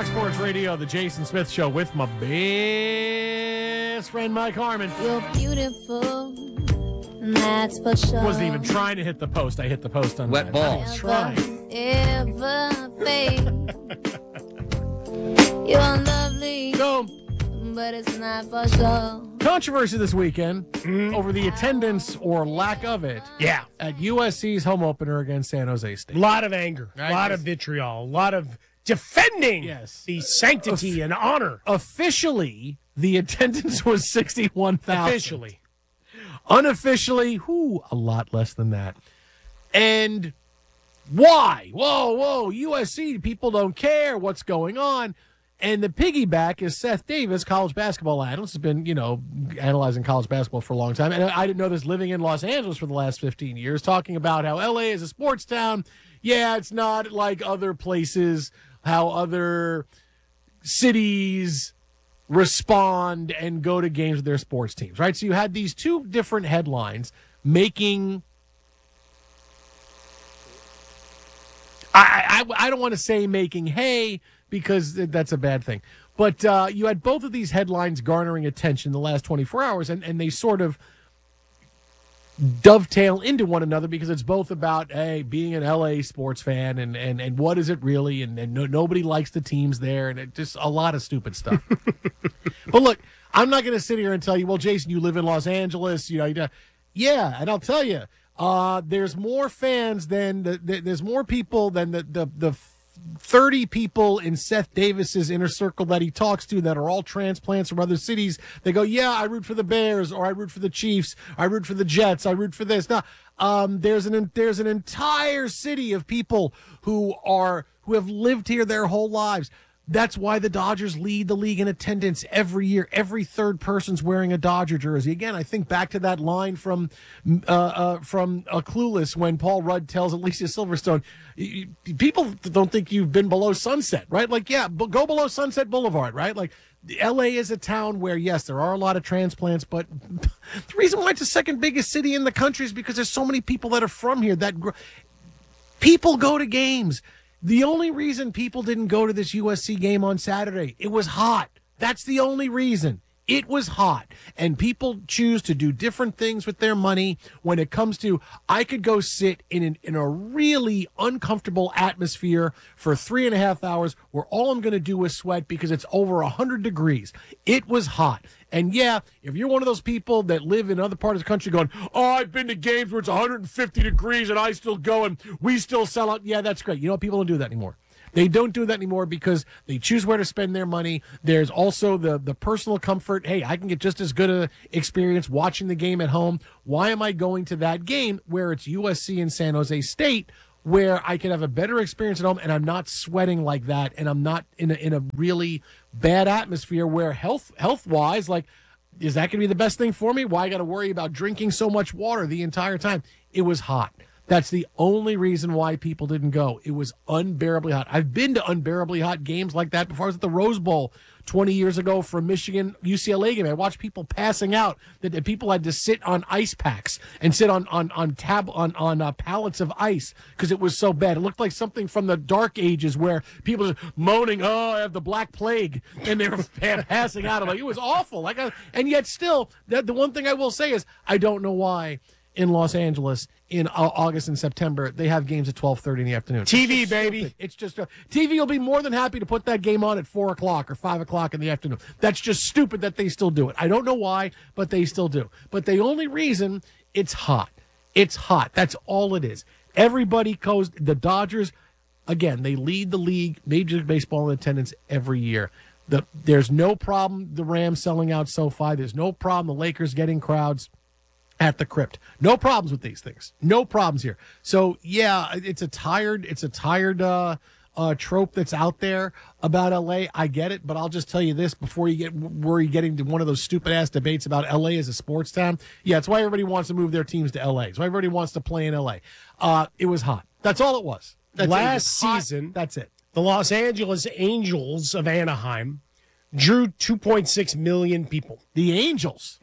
Fox Sports Radio, the Jason Smith Show with my best friend Mike Harmon. You're beautiful, that's for sure. Wasn't even trying to hit the post. I hit the post on Wet balls. Trying. Ever fade. You're lovely, So, but it's not for sure. controversy this weekend over the attendance or lack of it Yeah. at USC's home opener against San Jose State. A lot of anger, a Right. lot of vitriol, a lot of defending Yes. the sanctity and honor. Officially, the attendance was 61,000. Officially. Unofficially, a lot less than that. And why? Whoa, USC, people don't care what's going on. And the piggyback is Seth Davis, college basketball analyst, has been, analyzing college basketball for a long time. And I didn't know this living in Los Angeles for the last 15 years, talking about how LA is a sports town. Yeah, it's not like other places, how other cities respond and go to games with their sports teams, right? So you had these two different headlines making... I don't want to say making hay because that's a bad thing. But you had both of these headlines garnering attention the last 24 hours, and they sort of dovetail into one another because it's both about, hey, being an LA sports fan and what is it really, and nobody likes the teams there, and it just a lot of stupid stuff. But look, I'm not going to sit here and tell you, well, Jason, you live in Los Angeles, yeah, and I'll tell you, there's more fans than there's more people than the 30 people in Seth Davis's inner circle that he talks to that are all transplants from other cities. They go, yeah, I root for the Bears, or I root for the Chiefs, I root for the Jets, I root for this. Now, there's an entire city of people who have lived here their whole lives. That's why the Dodgers lead the league in attendance every year. Every third person's wearing a Dodger jersey. Again, I think back to that line from Clueless when Paul Rudd tells Alicia Silverstone, people don't think you've been below Sunset, right? Like, yeah, go below Sunset Boulevard, right? Like, L.A. is a town where, yes, there are a lot of transplants, but the reason why it's the second biggest city in the country is because there's so many people that are from here. People go to games. The only reason people didn't go to this USC game on Saturday, it was hot. That's the only reason. It was hot. And people choose to do different things with their money when it comes to, I could go sit in a really uncomfortable atmosphere for 3.5 hours where all I'm going to do is sweat because it's over 100 degrees. It was hot. And yeah, if you're one of those people that live in other parts of the country going, oh, I've been to games where it's 150 degrees and I still go and we still sell out. Yeah, that's great. You know, people don't do that anymore. They don't do that anymore because they choose where to spend their money. There's also the personal comfort. Hey, I can get just as good an experience watching the game at home. Why am I going to that game where it's USC and San Jose State, where I can have a better experience at home and I'm not sweating like that and I'm not in a really bad atmosphere where health-wise, like, is that going to be the best thing for me? Why I got to worry about drinking so much water the entire time? It was hot. That's the only reason why people didn't go. It was unbearably hot. I've been to unbearably hot games like that before. I was at the Rose Bowl 20 years ago for Michigan UCLA game. I watched people passing out. That people had to sit on ice packs and sit on pallets of ice because it was so bad. It looked like something from the Dark Ages where people were moaning, "Oh, I have the Black Plague," and they were passing out. I'm like, it was awful. And yet still, the one thing I will say is I don't know why in Los Angeles in August and September they have games at 12:30 in the afternoon. TV, baby. It's just TV will be more than happy to put that game on at 4 o'clock or 5 o'clock in the afternoon. That's just stupid that they still do it. I don't know why, but they still do. But the only reason, it's hot. It's hot. That's all it is. Everybody goes. The Dodgers, again, they lead the league, Major League Baseball in attendance every year. There's no problem the Rams selling out SoFi. There's no problem the Lakers getting crowds at the Crypt. No problems with these things. No problems here. So yeah, it's a tired trope that's out there about LA. I get it, but I'll just tell you this before you get worried getting to one of those stupid ass debates about LA as a sports town. Yeah, it's why everybody wants to move their teams to LA. It's why everybody wants to play in LA. It was hot. That's all it was. Last season, that's it. The Los Angeles Angels of Anaheim drew 2.6 million people. The Angels.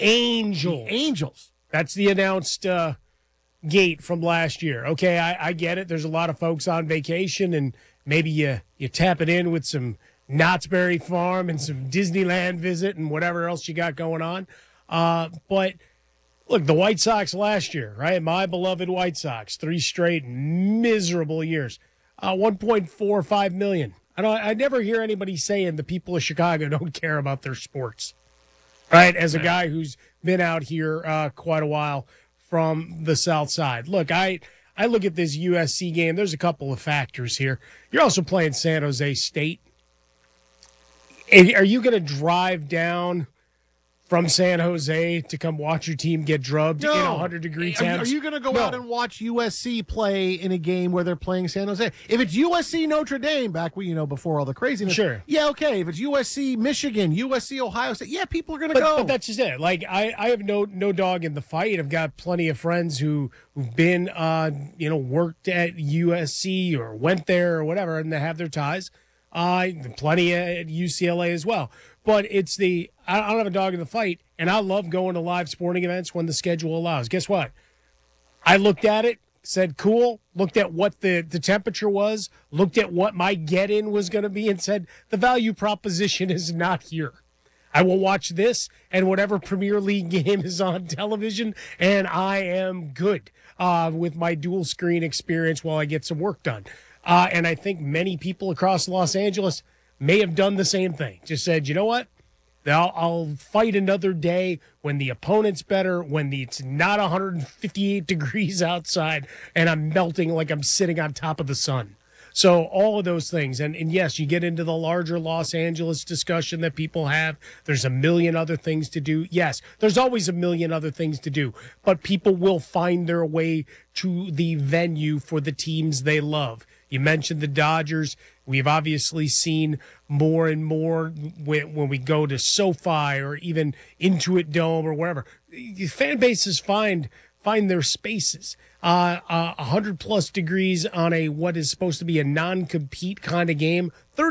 That's the announced gate from last year. Okay, I get it. There's a lot of folks on vacation, and maybe you tap it in with some Knott's Berry Farm and some Disneyland visit and whatever else you got going on. But look, the White Sox last year, right? My beloved White Sox, 3 straight miserable years, $1.45 million. I never hear anybody saying the people of Chicago don't care about their sports, right? As a guy who's been out here quite a while from the South Side. Look, I look at this USC game. There's a couple of factors here. You're also playing San Jose State. Are you going to drive down from San Jose to come watch your team get drubbed in 100-degree temps? Are you going to go out and watch USC play in a game where they're playing San Jose? If it's USC Notre Dame, before all the craziness, sure. Yeah, okay. If it's USC Michigan, USC Ohio State, yeah, people are going to go. But that's just it. Like I have no dog in the fight. I've got plenty of friends who've been worked at USC or went there or whatever, and they have their ties. Plenty at UCLA as well. But it's I don't have a dog in the fight, and I love going to live sporting events when the schedule allows. Guess what? I looked at it, said cool, looked at what the temperature was, looked at what my get-in was going to be, and said the value proposition is not here. I will watch this and whatever Premier League game is on television, and I am good with my dual screen experience while I get some work done. And I think many people across Los Angeles may have done the same thing. Just said, you know what? I'll fight another day when the opponent's better, when it's not 158 degrees outside, and I'm melting like I'm sitting on top of the sun. So all of those things. And yes, you get into the larger Los Angeles discussion that people have. There's a million other things to do. Yes, there's always a million other things to do. But people will find their way to the venue for the teams they love. You mentioned the Dodgers. We've obviously seen more and more when we go to SoFi or even Intuit Dome or wherever. Fan bases find their spaces. 100-plus degrees on what is supposed to be a non-compete kind of game.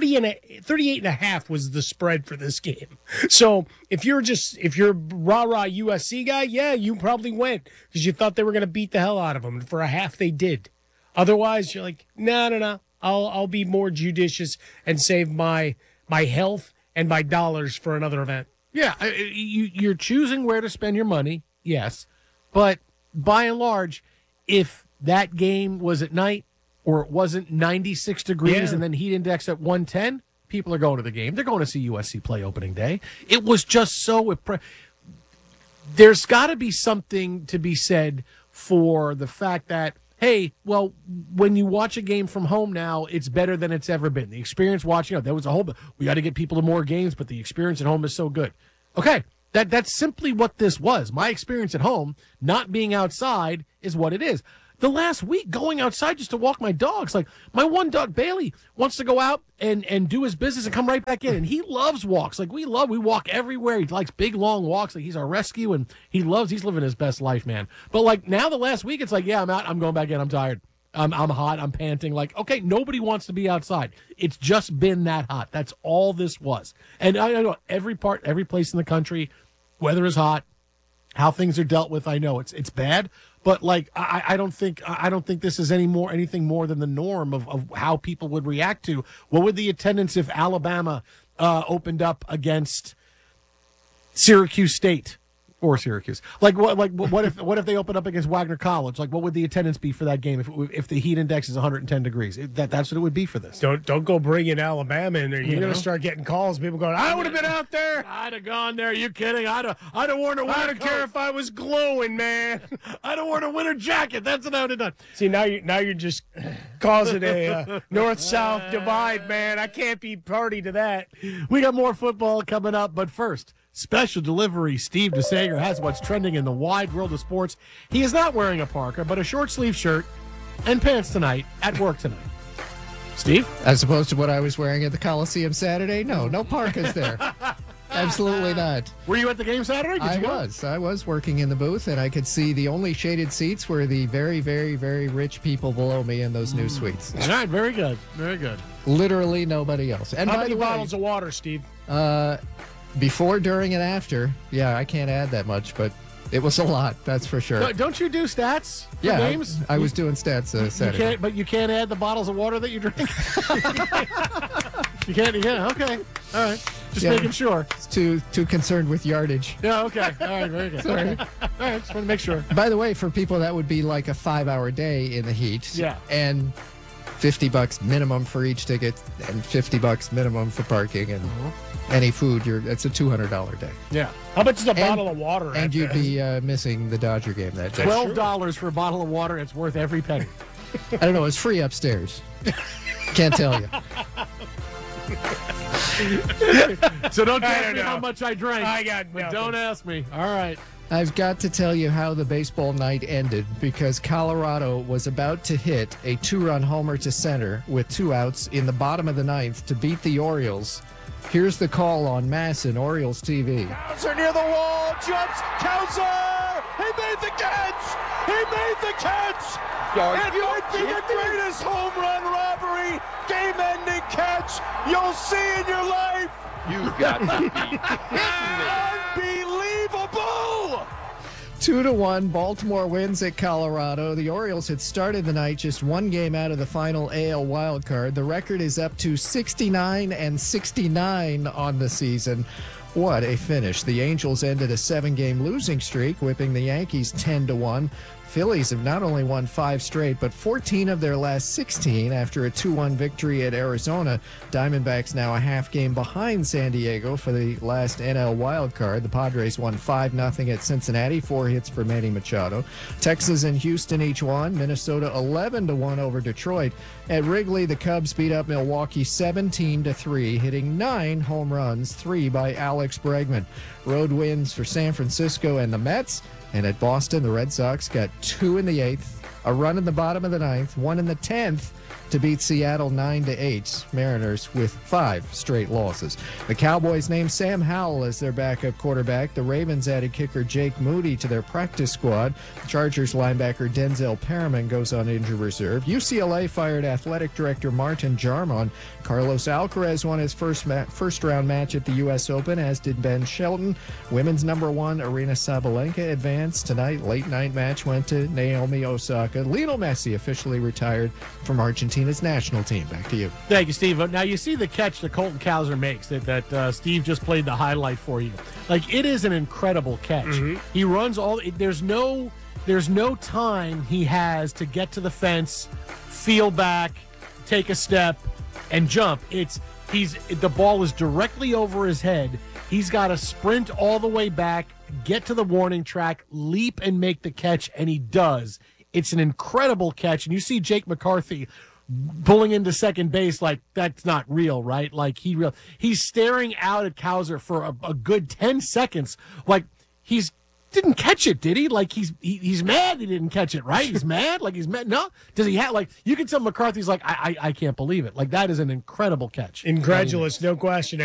38.5 was the spread for this game. So if you're rah-rah USC guy, yeah, you probably went because you thought they were going to beat the hell out of them. And for a half, they did. Otherwise, you're like, no. I'll be more judicious and save my health and my dollars for another event. Yeah, you're choosing where to spend your money, yes. But by and large, if that game was at night or it wasn't 96 degrees and then heat index at 110, people are going to the game. They're going to see USC play opening day. It was just so there's got to be something to be said for the fact that, hey, well, when you watch a game from home now, it's better than it's ever been. The experience watching, there was we got to get people to more games, but the experience at home is so good. Okay, that's simply what this was. My experience at home, not being outside, is what it is. The last week, going outside just to walk my dogs, like my one dog, Bailey, wants to go out and do his business and come right back in. And he loves walks. Like we walk everywhere. He likes big, long walks. Like he's our rescue, and he's living his best life, man. But like now the last week, it's like, yeah, I'm out. I'm going back in. I'm tired. I'm hot. I'm panting. Like, okay, nobody wants to be outside. It's just been that hot. That's all this was. And I know every place in the country, weather is hot, how things are dealt with. I know it's bad. But like I don't think this is anything more than the norm of how people would react to. What would the attendance if Alabama opened up against Syracuse State or Syracuse? Like what if they opened up against Wagner College? Like what would the attendance be for that game if the heat index is 110 degrees? That's what it would be for this. Don't go bringing Alabama in there. You're going to start getting calls. People going, I would have been out there. I'd have gone there. Are you kidding? I'd have worn a winter I don't care if I was glowing, man. I'd have worn a winter jacket. That's what I would have done. See, now you're just causing a north-south divide, man. I can't be party to that. We got more football coming up, but first, special delivery. Steve DeSager has what's trending in the wide world of sports. He is not wearing a parka, but a short-sleeve shirt and pants tonight at work tonight. Steve? As opposed to what I was wearing at the Coliseum Saturday? No parkas there. Absolutely not. Were you at the game Saturday? I was working in the booth, and I could see the only shaded seats were the very, very, very rich people below me in those new suites. All right, very good. Very good. Literally nobody else. And how by many the way, bottles of water, Steve? Before, during, and after. Yeah, I can't add that much, but it was a lot, that's for sure. Don't you do stats for yeah, games? I was doing stats Saturday. But you can't add the bottles of water that you drink? You can't. Yeah. Okay. All right. Just Yeah. making sure. It's too concerned with yardage. Yeah. Okay. All right. Very good. Sorry. All right. Just want to make sure. By the way, for people that would be like a 5-hour day in the heat. Yeah. And $50 minimum for each ticket and $50 minimum for parking and any food. It's a $200 day. Yeah. How much is a bottle of water? And at you'd the- be missing the Dodger game that day. $12 for a bottle of water. It's worth every penny. I don't know. It's free upstairs. Can't tell you. So don't I ask don't me know. how much I drank. I got But nothing. don't ask me. All right. I've got to tell you how the baseball night ended because Colorado was about to hit a 2-run homer to center with 2 outs in the bottom of the 9th to beat the Orioles. Here's the call on Masson, Orioles TV. Cowser near the wall, jumps, Cowser! He made the catch! He made the catch! It might be the greatest home run robbery, game-ending catch you'll see in your life! You've got to be kidding me. Unbelievable! 2-1, Baltimore wins at Colorado. The Orioles had started the night just 1 game out of the final AL wildcard. The record is up to 69-69 on the season. What a finish. The Angels ended a 7-game losing streak, whipping the Yankees 10-1. Phillies have not only won 5 straight, but 14 of their last 16 after a 2-1 victory at Arizona. Diamondbacks now a half game behind San Diego for the last NL wildcard. The Padres won 5-0 at Cincinnati, 4 hits for Manny Machado. Texas and Houston each won. Minnesota 11-1 over Detroit. At Wrigley, the Cubs beat up Milwaukee 17-3, hitting 9 home runs, 3 by Alex Bregman. Road wins for San Francisco and the Mets. And at Boston, the Red Sox got 2 in the 8th, a run in the bottom of the 9th, 1 in the 10th to beat Seattle 9-8. Mariners with 5 straight losses. The Cowboys named Sam Howell as their backup quarterback. The Ravens added kicker Jake Moody to their practice squad. Chargers linebacker Denzel Perriman goes on injured reserve. UCLA fired athletic director Martin Jarmon. Carlos Alcaraz won his first round match at the U.S. Open, as did Ben Shelton. Women's number 1 Arina Sabalenka advanced tonight. Late night match went to Naomi Osaka. Lionel Messi officially retired from Argentina's national team. Back to you. Thank you, Steve. Now you see the catch that Colton Cowser makes that Steve just played the highlight for you. Like, it is an incredible catch. He runs all. There's no time he has to get to the fence, feel back, take a step, and jump. The ball is directly over his head. He's got to sprint all the way back, get to the warning track, leap, and make the catch, and he does. It's an incredible catch, and you see Jake McCarthy pulling into second base like that's not real, right? Like he's staring out at Cowser for a good 10 seconds, like he's didn't catch it, did he? Like he's mad he didn't catch it, right? He's mad, like he's mad. No, does he have like you can tell McCarthy's like I can't believe it. Like that is an incredible catch. Incredulous, no question.